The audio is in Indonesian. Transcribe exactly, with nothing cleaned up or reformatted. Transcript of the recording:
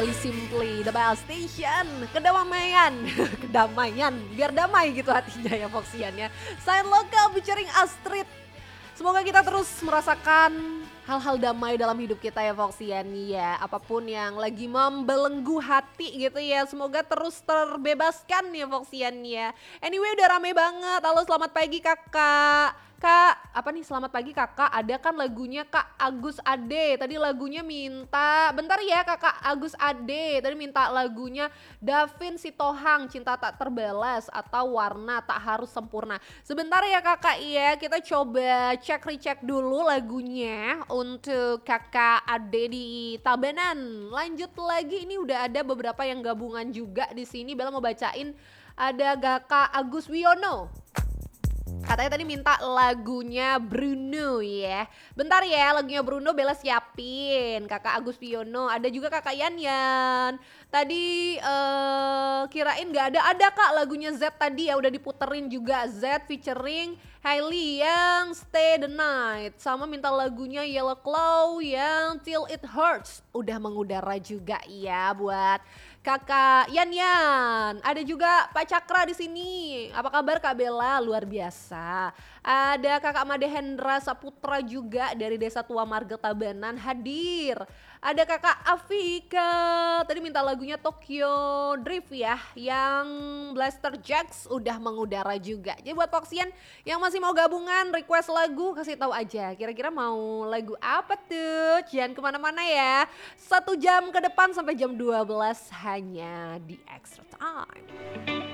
Simply the best station, kedamaian, kedamaian, biar damai gitu hatinya ya Foxian ya. Sign Lokal featuring Astrid. Semoga kita terus merasakan hal-hal damai dalam hidup kita ya Foxian ya. Apapun yang lagi membelenggu hati gitu ya, semoga terus terbebaskan ya Foxian ya. Anyway udah rame banget, halo selamat pagi kakak. Kak, apa nih selamat pagi kakak, ada kan lagunya Kak Agus Ade, tadi lagunya minta, bentar ya kakak Agus Ade, tadi minta lagunya Davin Sitohang, Cinta Tak Terbalas atau Warna Tak Harus Sempurna. Sebentar ya kakak ya, kita coba cek recheck dulu lagunya untuk kakak Ade di Tabanan. Lanjut lagi, ini udah ada beberapa yang gabungan juga di sini. Bella mau bacain, ada kakak Agus Wiono. Katanya tadi minta lagunya Bruno ya. Bentar ya, lagunya Bruno Bella siapin. Kakak Agus Piono, ada juga kakak Yan Yan. Tadi uh, kirain gak ada, ada kak lagunya Z tadi ya udah diputerin juga. Z featuring Hailey yang Stay the Night. Sama minta lagunya Yellow Claw yang Till It Hurts. Udah mengudara juga ya buat kakak Yan Yan. Ada juga Pak Cakra di sini. Apa kabar Kak Bella? Luar biasa. Ada kakak Made Hendra Saputra juga dari Desa Tua Marga Tabanan hadir. Ada kakak Afika, tadi minta lagunya Tokyo Drift ya, yang Blaster Jacks udah mengudara juga. Jadi buat Foxian yang masih mau gabungan request lagu kasih tahu aja, kira-kira mau lagu apa tuh? Jangan kemana-mana ya, satu jam ke depan sampai jam dua belas hanya di Extra Time.